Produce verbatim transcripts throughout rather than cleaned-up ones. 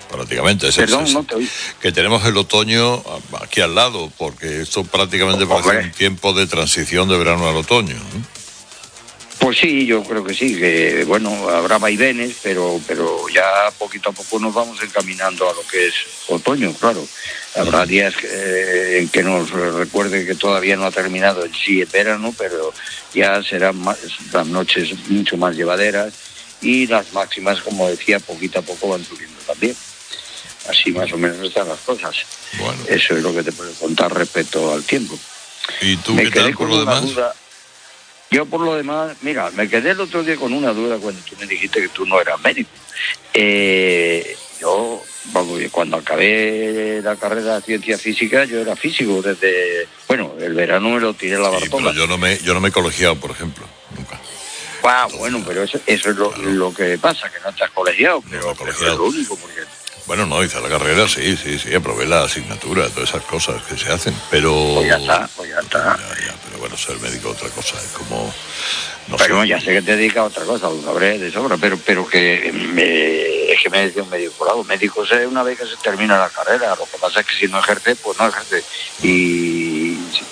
prácticamente. Es, Perdón, es, no te oí. Que tenemos el otoño aquí al lado, porque esto prácticamente parece Hombre. un tiempo de transición de verano al otoño, ¿eh? Pues sí, yo creo que sí, que bueno, habrá vaivenes, pero pero ya poquito a poco nos vamos encaminando a lo que es otoño, claro. Habrá días que, eh, en que nos recuerde que todavía no ha terminado el sí el verano, pero ya serán más, las noches mucho más llevaderas y las máximas, como decía, poquito a poco van subiendo también. Así más o menos están las cosas. Bueno. Eso es lo que te puedo contar respecto al tiempo. ¿Y tú Me qué quedé tal por con lo una demás? duda. Yo por lo demás, mira, me quedé el otro día con una duda cuando tú me dijiste que tú no eras médico. Eh, yo, vamos, cuando acabé la carrera de ciencia física, yo era físico desde, bueno, el verano me lo tiré a la Sí, Bartola. pero yo no me, yo no me he colegiado, por ejemplo, nunca. Ah, bueno, pero eso, eso es lo, Claro. lo que pasa, que no te has colegiado, No pero, me he pero colegiado. es lo único, porque... Bueno, no, hice la carrera, sí, sí, sí, aprobé la asignatura, todas esas cosas que se hacen, pero... Pues ya está, pues ya está. Ya, ya, pero bueno, ser médico es otra cosa, es como... No Pero sé. ya sé que te dedicas a otra cosa, lo sabré de sobra, pero pero que me, es que me decía un médico por lado. Médico es una vez que se termina la carrera, lo que pasa es que si no ejerce, pues no ejerce. Y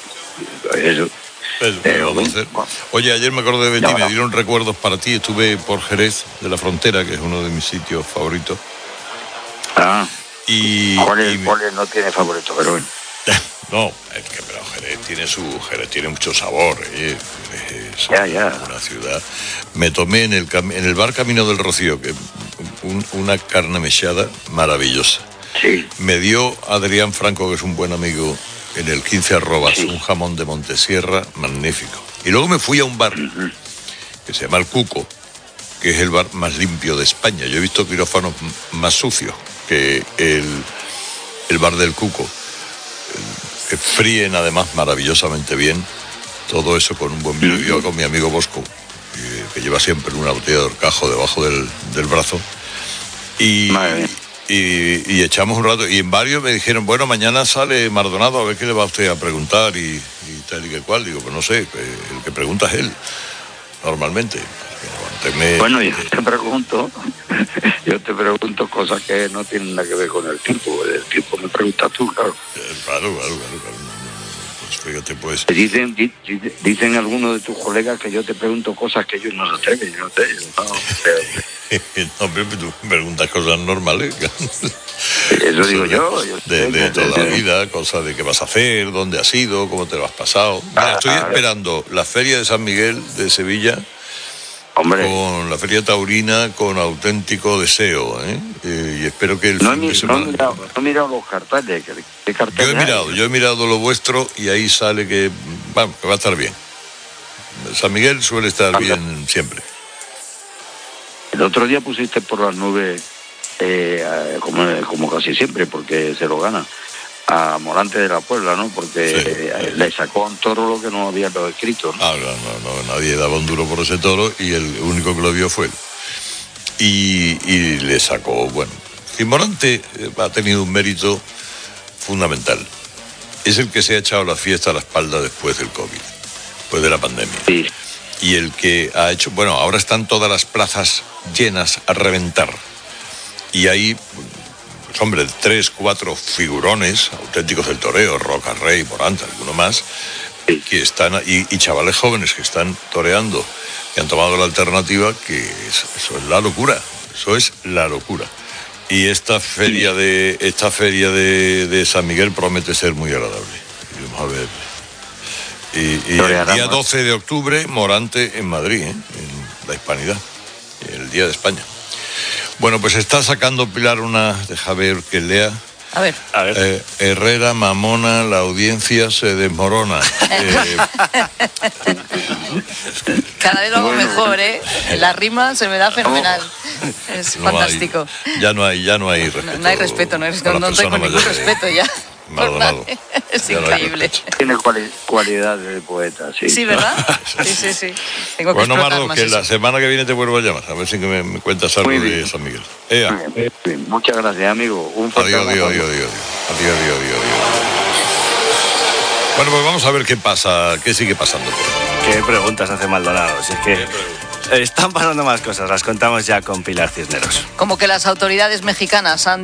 eso. Eso, ¿qué Pero, vamos a hacer? bueno. Oye, ayer me acordé de ti, Ya, me no. dieron recuerdos para ti, estuve por Jerez de la Frontera, que es uno de mis sitios favoritos, Ah, y... ¿cuál es, y me- cuál es? No tiene favorito, pero bueno. No, es que pero Jerez tiene su Jerez tiene mucho sabor, ¿eh? Es Ya, una, ya. una ciudad. Me tomé en el cam- en el bar Camino del Rocío que un- una carne mechada maravillosa. Sí, Me dio Adrián Franco, que es un buen amigo, en el quince arrobas, Sí. un jamón de Montesierra magnífico. Y luego me fui a un bar que se llama El Cuco, que es el bar más limpio de España. Yo he visto quirófanos m- más sucios que el, el bar del Cuco. Que fríen además maravillosamente bien, todo eso con un buen vino. Yo con mi amigo Bosco, que, que lleva siempre una botella de horcajo debajo del, del brazo, y, Madre mía. y, y echamos un rato, y en varios me dijeron, bueno, mañana sale Mardonado, a ver qué le va a usted a preguntar, y, y tal y que cual. Digo, pues no sé, el que pregunta es él, normalmente. Levantéme, bueno, yo eh, te pregunto, yo te pregunto cosas que no tienen nada que ver con el tiempo. El tiempo me preguntas tú, claro. eh, claro, claro, claro, claro. No, no, no, pues fíjate, pues... Te Dicen, di- di- dicen algunos de tus colegas que yo te pregunto cosas que ellos no se atreven. Yo no te, no, pero- No, hombre, tú me preguntas cosas normales. Eso digo yo. yo De, sé de que- toda la vida, cosas de qué vas a hacer, dónde has ido, cómo te lo has pasado. Mira, estoy Ah, esperando la Feria de San Miguel de Sevilla Hombre, con la Feria Taurina con auténtico deseo, ¿eh? Eh, y espero que el no he, fin mi- de no, he semana... mirado, no he mirado los carteles. ¿Qué, qué Yo carteles he hay? mirado, yo he mirado lo vuestro y ahí sale que, vamos, que va a estar bien. San Miguel suele estar Anda. bien siempre. El otro día pusiste por las nubes, eh, como, como casi siempre, porque se lo gana, a Morante de la Puebla, ¿no? Porque Sí, eh, sí. le sacó a un toro lo que no había lo escrito, ¿no? Ah, no, no, no, nadie daba un duro por ese toro y el único que lo vio fue él. Y, y le sacó, bueno. Y Morante eh, ha tenido un mérito fundamental. Es el que se ha echado la fiesta a la espalda después del COVID, después de la pandemia. Sí, Y el que ha hecho, bueno, ahora están todas las plazas llenas a reventar. Y hay, pues, hombre, tres, cuatro figurones auténticos del toreo, Roca Rey, Morante, alguno más, que están, y, y chavales jóvenes que están toreando, que han tomado la alternativa, que es, eso es la locura, eso es la locura. Y esta feria de esta feria de, de San Miguel promete ser muy agradable. Y vamos a ver. Y, y el día doce de octubre, Morante en Madrid, ¿eh? En la Hispanidad, el Día de España. Bueno, pues está sacando Pilar una, deja ver que lea. A ver. A ver. Eh, Herrera, mamona, la audiencia se desmorona. Eh, Cada vez lo hago Bueno. mejor, ¿eh? La rima se me da fenomenal. Es no hay- fantástico. ya no hay, ya no hay respeto. No, no hay respeto, no, hay respeto, por no las tengo personas ningún mayores. respeto ya. Maldonado. Es Ya no hay increíble. respeto. tiene cuali- cualidades de poeta, sí. Sí, ¿verdad? Sí, sí, sí. Tengo que Bueno, explotar Mardo, más que eso. la semana que viene te vuelvo a llamar, a ver si que me, me cuentas algo Muy de bien. San Miguel. Ea. Muy bien, muy bien. Muchas gracias, amigo. Un fuerte Adiós, adiós, abrazo. adiós, adiós. Adiós, adiós, adiós, adiós. Bueno, pues vamos a ver qué pasa, qué sigue pasando. ¿Qué preguntas hace Maldonado? Si es que están pasando más cosas, las contamos ya con Pilar Cisneros. Como que las autoridades mexicanas han